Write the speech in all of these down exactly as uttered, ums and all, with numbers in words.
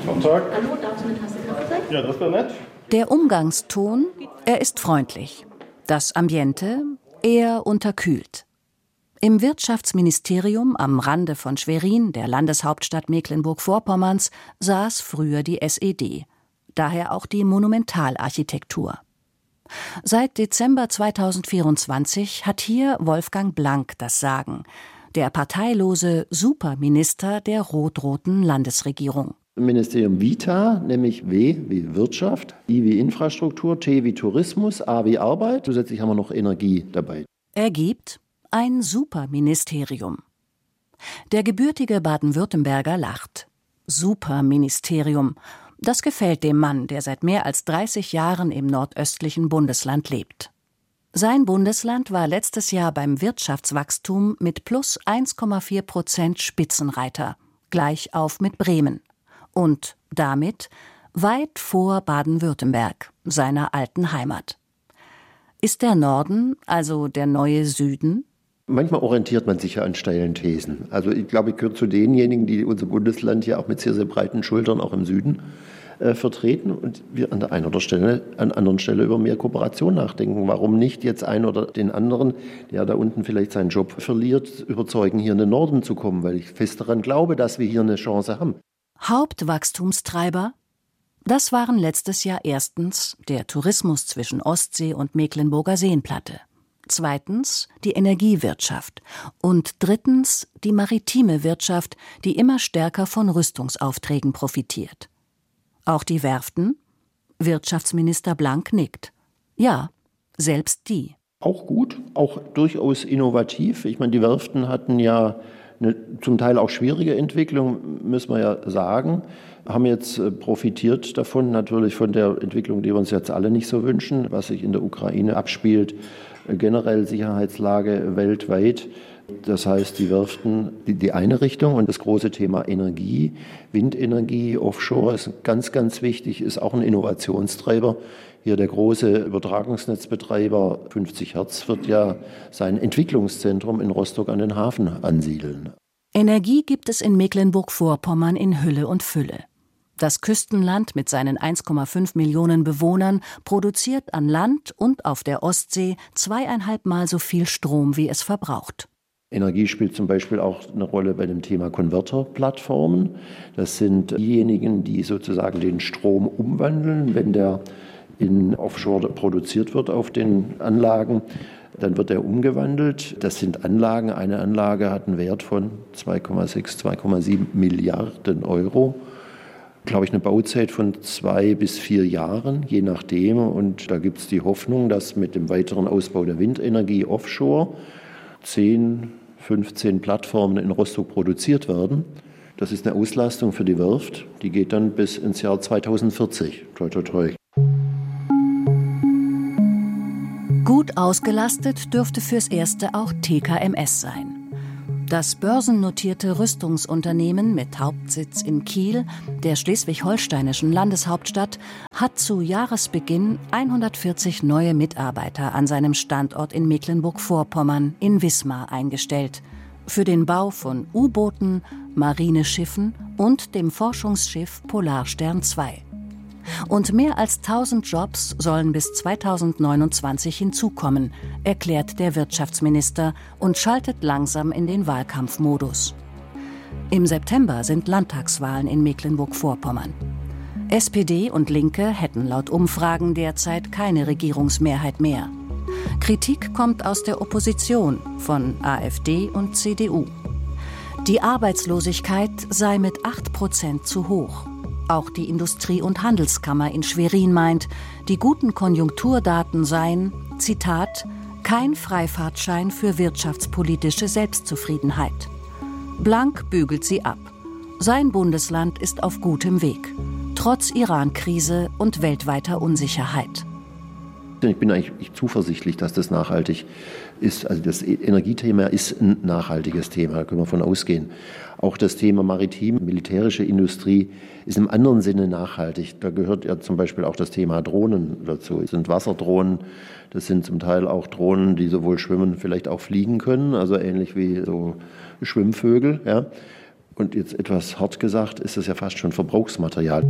Guten Tag. Hallo, darf ich eine Tasse Kaffee sein? Ja, das wäre nett. Der Umgangston, er ist freundlich. Das Ambiente eher unterkühlt. Im Wirtschaftsministerium am Rande von Schwerin, der Landeshauptstadt Mecklenburg-Vorpommerns, saß früher die S E D. Daher auch die Monumentalarchitektur. Seit Dezember zweitausendvierundzwanzig hat hier Wolfgang Blank das Sagen, der parteilose Superminister der rot-roten Landesregierung. Ministerium Vita, nämlich W wie Wirtschaft, I wie Infrastruktur, T wie Tourismus, A wie Arbeit. Zusätzlich haben wir noch Energie dabei. Ergibt ein Superministerium. Der gebürtige Baden-Württemberger lacht. Superministerium. Das gefällt dem Mann, der seit mehr als dreißig Jahren im nordöstlichen Bundesland lebt. Sein Bundesland war letztes Jahr beim Wirtschaftswachstum mit plus eins Komma vier Prozent Spitzenreiter, gleich auf mit Bremen. Und damit weit vor Baden-Württemberg, seiner alten Heimat. Ist der Norden also der neue Süden? Manchmal orientiert man sich ja an steilen Thesen. Also ich glaube, ich gehöre zu denjenigen, die unser Bundesland ja auch mit sehr, sehr breiten Schultern auch im Süden äh, vertreten und wir an der einen oder Stelle, an anderen Stelle über mehr Kooperation nachdenken. Warum nicht jetzt einen oder den anderen, der da unten vielleicht seinen Job verliert, überzeugen, hier in den Norden zu kommen, weil ich fest daran glaube, dass wir hier eine Chance haben. Hauptwachstumstreiber? Das waren letztes Jahr erstens der Tourismus zwischen Ostsee und Mecklenburger Seenplatte, zweitens die Energiewirtschaft und drittens die maritime Wirtschaft, die immer stärker von Rüstungsaufträgen profitiert. Auch die Werften? Wirtschaftsminister Blank nickt. Ja, selbst die. Auch gut, auch durchaus innovativ. Ich meine, die Werften hatten ja eine zum Teil auch schwierige Entwicklung, müssen wir ja sagen, haben jetzt profitiert davon, natürlich von der Entwicklung, die wir uns jetzt alle nicht so wünschen, was sich in der Ukraine abspielt, generell Sicherheitslage weltweit. Das heißt, die Werften, die, die eine Richtung und das große Thema Energie, Windenergie, Offshore ist ganz, ganz wichtig, ist auch ein Innovationstreiber. Hier der große Übertragungsnetzbetreiber fünfzig Hertz wird ja sein Entwicklungszentrum in Rostock an den Hafen ansiedeln. Energie gibt es in Mecklenburg-Vorpommern in Hülle und Fülle. Das Küstenland mit seinen eins Komma fünf Millionen Bewohnern produziert an Land und auf der Ostsee zweieinhalb Mal so viel Strom, wie es verbraucht. Energie spielt zum Beispiel auch eine Rolle bei dem Thema Konverterplattformen. Das sind diejenigen, die sozusagen den Strom umwandeln, wenn der in Offshore produziert wird auf den Anlagen, dann wird er umgewandelt. Das sind Anlagen. Eine Anlage hat einen Wert von zwei Komma sechs, zwei Komma sieben Milliarden Euro. Glaube ich, eine Bauzeit von zwei bis vier Jahren, je nachdem. Und da gibt es die Hoffnung, dass mit dem weiteren Ausbau der Windenergie offshore zehn, fünfzehn Plattformen in Rostock produziert werden. Das ist eine Auslastung für die Werft. Die geht dann bis ins Jahr zweitausendvierzig. Toi, toi, toi. Gut ausgelastet dürfte fürs Erste auch T K M S sein. Das börsennotierte Rüstungsunternehmen mit Hauptsitz in Kiel, der schleswig-holsteinischen Landeshauptstadt, hat zu Jahresbeginn hundertvierzig neue Mitarbeiter an seinem Standort in Mecklenburg-Vorpommern in Wismar eingestellt. Für den Bau von U-Booten, Marineschiffen und dem Forschungsschiff Polarstern zwei. Und mehr als tausend Jobs sollen bis zweitausendneunundzwanzig hinzukommen, erklärt der Wirtschaftsminister und schaltet langsam in den Wahlkampfmodus. Im September sind Landtagswahlen in Mecklenburg-Vorpommern. S P D und Linke hätten laut Umfragen derzeit keine Regierungsmehrheit mehr. Kritik kommt aus der Opposition, von AfD und C D U. Die Arbeitslosigkeit sei mit acht Prozent zu hoch. Auch die Industrie- und Handelskammer in Schwerin meint, die guten Konjunkturdaten seien, Zitat, kein Freifahrtschein für wirtschaftspolitische Selbstzufriedenheit. Blank bügelt sie ab. Sein Bundesland ist auf gutem Weg, trotz Iran-Krise und weltweiter Unsicherheit. Ich bin eigentlich zuversichtlich, dass das nachhaltig ist. Also das Energiethema ist ein nachhaltiges Thema, da können wir von ausgehen. Auch das Thema maritim, militärische Industrie ist im anderen Sinne nachhaltig. Da gehört ja zum Beispiel auch das Thema Drohnen dazu. Das sind Wasserdrohnen, das sind zum Teil auch Drohnen, die sowohl schwimmen, vielleicht auch fliegen können, also ähnlich wie so Schwimmvögel. Ja. Und jetzt etwas hart gesagt, ist das ja fast schon Verbrauchsmaterial.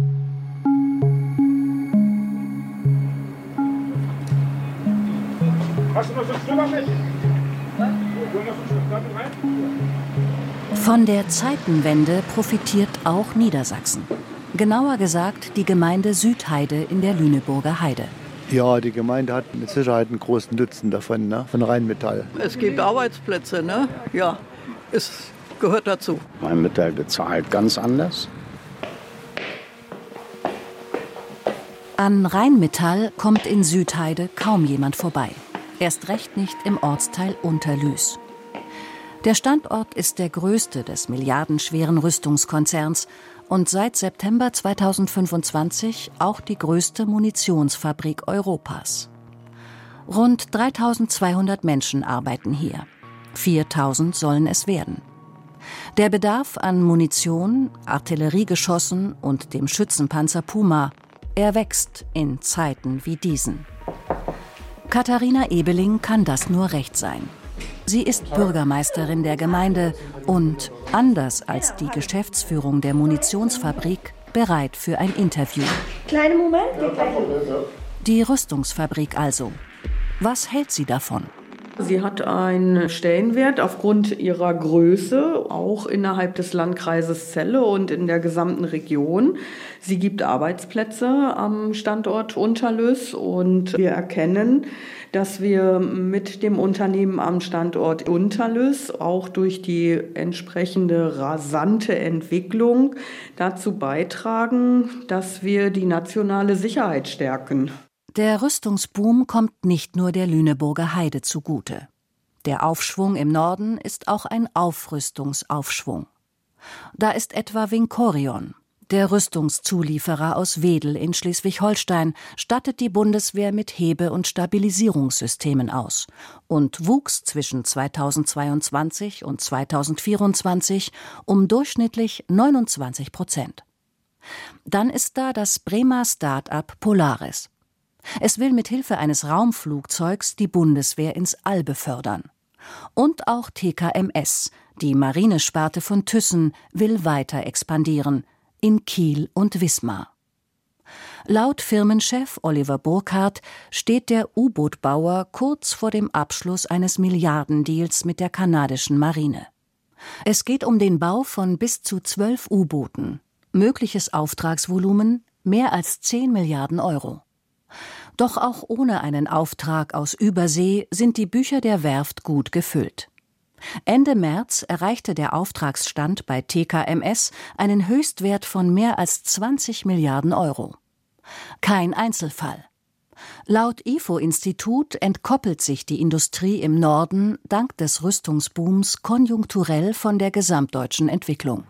Hast du noch so ein Stück auf mich? Von der Zeitenwende profitiert auch Niedersachsen. Genauer gesagt die Gemeinde Südheide in der Lüneburger Heide. Ja, die Gemeinde hat mit Sicherheit einen großen Nutzen davon, ne? Von Rheinmetall. Es gibt Arbeitsplätze, ne? Ja, es gehört dazu. Rheinmetall bezahlt ganz anders. An Rheinmetall kommt in Südheide kaum jemand vorbei. Erst recht nicht im Ortsteil Unterlüß. Der Standort ist der größte des milliardenschweren Rüstungskonzerns und seit September zweitausendfünfundzwanzig auch die größte Munitionsfabrik Europas. Rund dreitausendzweihundert Menschen arbeiten hier. viertausend sollen es werden. Der Bedarf an Munition, Artilleriegeschossen und dem Schützenpanzer Puma, er wächst in Zeiten wie diesen. Katharina Ebeling kann das nur recht sein. Sie ist Bürgermeisterin der Gemeinde und, anders als die Geschäftsführung der Munitionsfabrik, bereit für ein Interview. Kleinen Moment. Die Rüstungsfabrik also. Was hält sie davon? Sie hat einen Stellenwert aufgrund ihrer Größe, auch innerhalb des Landkreises Celle und in der gesamten Region. Sie gibt Arbeitsplätze am Standort Unterlüß und wir erkennen, dass wir mit dem Unternehmen am Standort Unterlüß auch durch die entsprechende rasante Entwicklung dazu beitragen, dass wir die nationale Sicherheit stärken. Der Rüstungsboom kommt nicht nur der Lüneburger Heide zugute. Der Aufschwung im Norden ist auch ein Aufrüstungsaufschwung. Da ist etwa Vincorion. Der Rüstungszulieferer aus Wedel in Schleswig-Holstein stattet die Bundeswehr mit Hebe- und Stabilisierungssystemen aus und wuchs zwischen zweitausendzweiundzwanzig und zweitausendvierundzwanzig um durchschnittlich neunundzwanzig Prozent. Dann ist da das Bremer Start-up Polaris. Es will mit Hilfe eines Raumflugzeugs die Bundeswehr ins All befördern. Und auch T K M S, die Marinesparte von Thyssen, will weiter expandieren, in Kiel und Wismar. Laut Firmenchef Oliver Burkhardt steht der U-Boot-Bauer kurz vor dem Abschluss eines Milliardendeals mit der kanadischen Marine. Es geht um den Bau von bis zu zwölf U-Booten. Mögliches Auftragsvolumen mehr als zehn Milliarden Euro. Doch auch ohne einen Auftrag aus Übersee sind die Bücher der Werft gut gefüllt. Ende März erreichte der Auftragsstand bei T K M S einen Höchstwert von mehr als zwanzig Milliarden Euro. Kein Einzelfall. Laut I F O-Institut entkoppelt sich die Industrie im Norden dank des Rüstungsbooms konjunkturell von der gesamtdeutschen Entwicklung.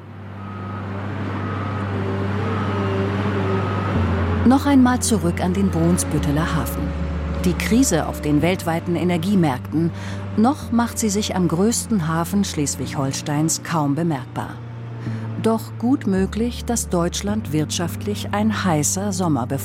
Noch einmal zurück an den Brunsbütteler Hafen. Die Krise auf den weltweiten Energiemärkten, noch macht sie sich am größten Hafen Schleswig-Holsteins kaum bemerkbar. Doch gut möglich, dass Deutschland wirtschaftlich ein heißer Sommer bevorsteht.